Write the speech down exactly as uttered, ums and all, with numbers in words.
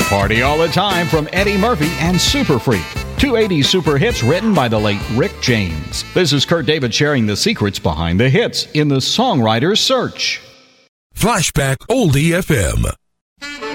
Party all the time from Eddie Murphy and Super Freak. Two eighties super hits written by the late Rick James. This is Kurt David sharing the secrets behind the hits in the songwriter's search. Flashback Oldie F M.